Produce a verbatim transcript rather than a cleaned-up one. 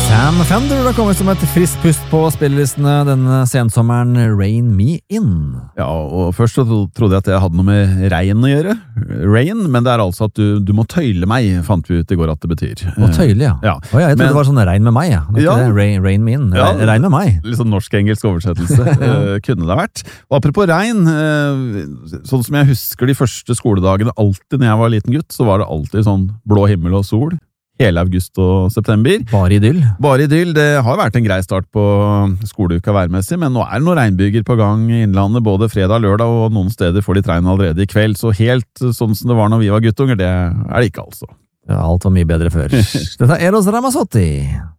Sam Fender har kommet som et friskt pust på spillelistene denne sensommeren. Rain Me In. Ja, og først så trodde jeg at jeg hadde noe med regn å gjøre. Rain, men det er altså at du, du må tøyle meg, fant vi ut i går at det betyr. Å tøyle, ja. Ja. Å, ja jeg trodde men, det var sånn regn med meg, ja. Ja. Det, rain, rain Me In. Ja. Regn med meg. Litt sånn norsk-engelsk oversettelse uh, kunne det vært. Og apropos regn, uh, sånn som jeg husker de første skoledagene, alltid når jeg var liten gutt, så var det alltid sånn blå himmel og sol. Hele august og september. Bare idyll. Bare idyll. Det har vært en grei start på skoleuka værmessig, men nå er det noen regnbyger på gang i Innlandet, både fredag og lørdag, og noen steder får de regn allerede i kveld, så helt sånn som det var når vi var guttunger, det er det ikke altså. Ja, alt var mye bedre før. Dette er Eros Ramazzotti.